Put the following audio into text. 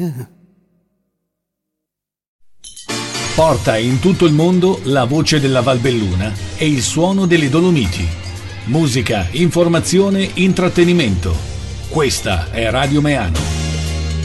Porta in tutto il mondo la voce della Valbelluna e il suono delle Dolomiti. Musica, informazione, intrattenimento. Questa è Radio Meano.